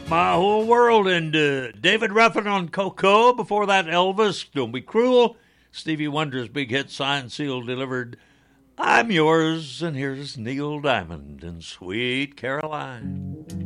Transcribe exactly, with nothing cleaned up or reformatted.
My Whole World, and uh, David Ruffin on Coco. Before that, Elvis, Don't Be Cruel. Stevie Wonder's big hit, Signed, Sealed, Delivered, I'm Yours. And here's Neil Diamond and Sweet Caroline.